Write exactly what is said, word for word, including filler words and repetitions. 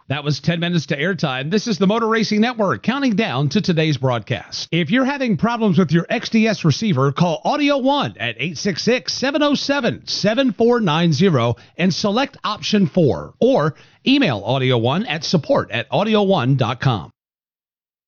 That was ten minutes to airtime. This is the Motor Racing Network counting down to today's broadcast. If you're having problems with your X D S receiver, call Audio One at eight six six, seven oh seven, seven four nine zero and select option four, or email Audio One at support at audio one dot com.